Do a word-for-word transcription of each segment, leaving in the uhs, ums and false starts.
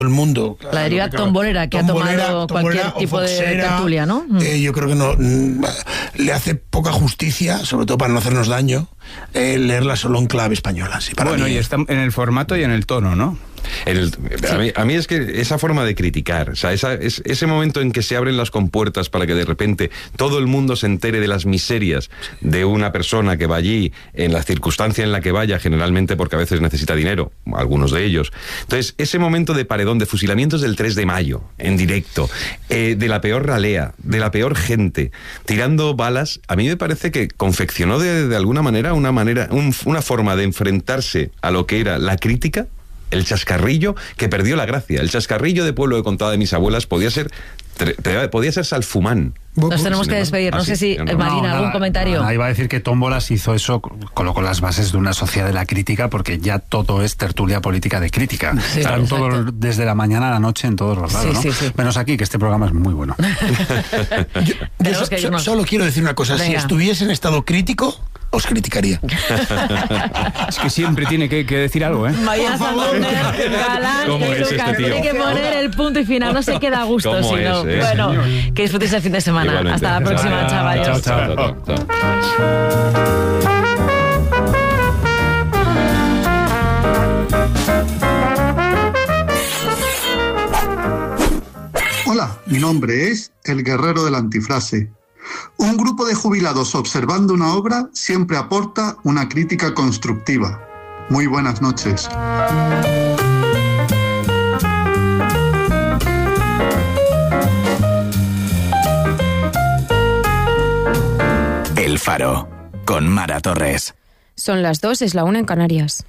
el mundo. La deriva tombolera que tombolera, ha tomado cualquier tipo foxera, de tertulia, ¿no? Eh, yo creo que no le hace poca justicia, sobre todo para no hacernos daño, eh, leerla solo en clave española. Sí, para bueno, mí. Y está en el formato y en el tono, ¿no? El, a, mí, a mí es que esa forma de criticar, o sea, esa, es, ese momento en que se abren las compuertas para que de repente todo el mundo se entere de las miserias de una persona que va allí, en la circunstancia en la que vaya, generalmente porque a veces necesita dinero, algunos de ellos. Entonces, ese momento de paredón, de fusilamientos del tres de mayo, en directo, eh, de la peor ralea, de la peor gente, tirando balas, a mí me parece que confeccionó de, de alguna manera una, manera, un, una forma de enfrentarse a lo que era la crítica. El chascarrillo que perdió la gracia. El chascarrillo de pueblo que contaba de mis abuelas podía ser podía ser Salfumán. Nos tenemos que despedir. No sé si, no, no. Marina, no, algún nada, comentario. Nada, iba a decir que Tómbolas hizo eso, colocó las bases de una sociedad de la crítica, porque ya todo es tertulia política de crítica. Sí, Están claro, todos, desde la mañana a la noche en todos los lados, sí, ¿no? Sí, sí. Menos aquí, que este programa es muy bueno. yo yo so, so, solo quiero decir una cosa. Venga. Si estuviese en estado crítico, os criticaría. Es que siempre tiene que, que decir algo, ¿eh? Vaya Galán, ¿Cómo que es este tío? Tiene que poner el punto y final, no se queda a gusto. ¿Cómo Si no. es, eh? Bueno, que disfrutéis el fin de semana. Igualmente. Hasta la próxima, chavales. Chao, chao. chao, chao. Hola, mi nombre es El Guerrero de la Antifrase. Un grupo de jubilados observando una obra siempre aporta una crítica constructiva. Muy buenas noches. El Faro, con Mara Torres. Son las dos, es la una en Canarias.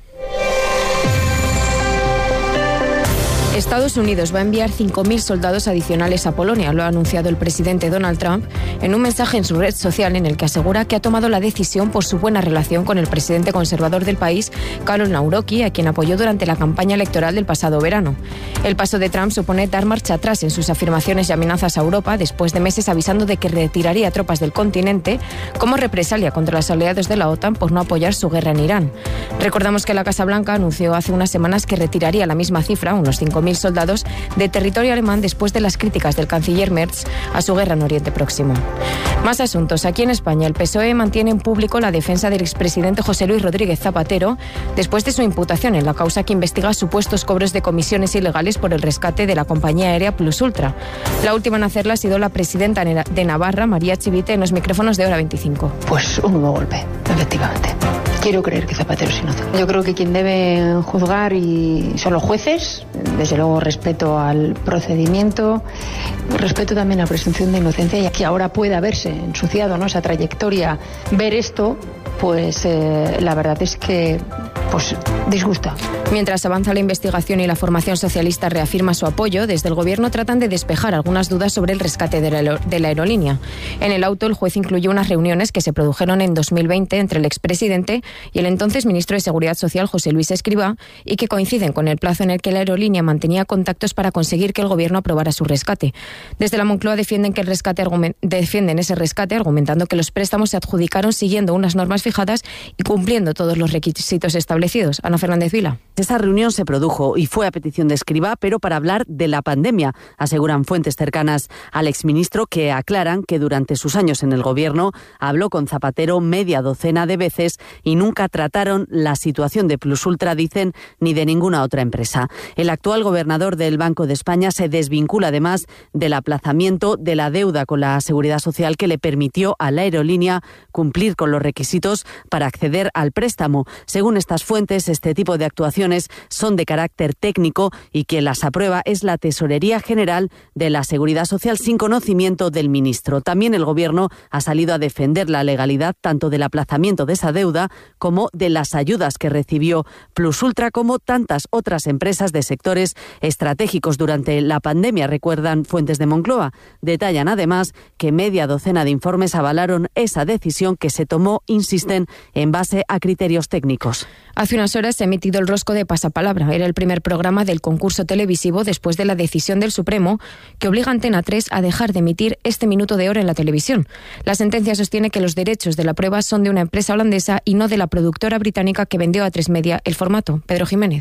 Estados Unidos va a enviar cinco mil soldados adicionales a Polonia, lo ha anunciado el presidente Donald Trump en un mensaje en su red social en el que asegura que ha tomado la decisión por su buena relación con el presidente conservador del país, Karol Nawrocki, a quien apoyó durante la campaña electoral del pasado verano. El paso de Trump supone dar marcha atrás en sus afirmaciones y amenazas a Europa, después de meses avisando de que retiraría tropas del continente como represalia contra los aliados de la OTAN por no apoyar su guerra en Irán. Recordamos que la Casa Blanca anunció hace unas semanas que retiraría la misma cifra, unos cinco mil soldados, de territorio alemán después de las críticas del canciller Merz a su guerra en Oriente Próximo. Más asuntos. Aquí en España, el P S O E mantiene en público la defensa del expresidente José Luis Rodríguez Zapatero después de su imputación en la causa que investiga supuestos cobros de comisiones ilegales por el rescate de la compañía aérea Plus Ultra. La última en hacerla ha sido la presidenta de Navarra, María Chivite, en los micrófonos de Hora veinticinco. Pues un nuevo golpe, efectivamente. Quiero creer que Zapatero es inocente. Yo creo que quien debe juzgar y son los jueces, desde luego respeto al procedimiento, respeto también a la presunción de inocencia, y que ahora pueda haberse ensuciado, ¿no?, esa trayectoria, ver esto, pues eh, la verdad es que pues disgusta. Mientras avanza la investigación y la formación socialista reafirma su apoyo, desde el gobierno tratan de despejar algunas dudas sobre el rescate de la, de la aerolínea. En el auto, el juez incluyó unas reuniones que se produjeron en dos mil veinte entre el expresidente y el entonces ministro de Seguridad Social, José Luis Escrivá, y que coinciden con el plazo en el que la aerolínea mantenía contactos para conseguir que el gobierno aprobara su rescate. Desde la Moncloa defienden, que el rescate argument- defienden ese rescate, argumentando que los préstamos se adjudicaron siguiendo unas normas fijadas y cumpliendo todos los requisitos establecidos. Ana Fernández Vila. Esa reunión se produjo y fue a petición de Escrivá, pero para hablar de la pandemia, aseguran fuentes cercanas al exministro, que aclaran que durante sus años en el gobierno habló con Zapatero media docena de veces y nunca trataron la situación de Plus Ultra, dicen, ni de ninguna otra empresa. El actual gobernador del Banco de España se desvincula además del aplazamiento de la deuda con la Seguridad Social que le permitió a la aerolínea cumplir con los requisitos para acceder al préstamo. Según estas fuentes, este tipo de actuaciones son de carácter técnico y quien las aprueba es la Tesorería General de la Seguridad Social, sin conocimiento del ministro. También el Gobierno ha salido a defender la legalidad tanto del aplazamiento de esa deuda como de las ayudas que recibió Plus Ultra, como tantas otras empresas de sectores estratégicos durante la pandemia, recuerdan fuentes de Moncloa. Detallan además que media docena de informes avalaron esa decisión que se tomó, insisten, en base a criterios técnicos. Hace unas horas se ha emitido el rosco de Pasapalabra. Era el primer programa del concurso televisivo después de la decisión del Supremo que obliga a Antena tres a dejar de emitir este minuto de oro en la televisión. La sentencia sostiene que los derechos de la prueba son de una empresa holandesa y no de la productora británica que vendió a Tres Media el formato. Pedro Jiménez.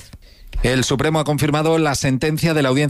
El Supremo ha confirmado la sentencia de la Audiencia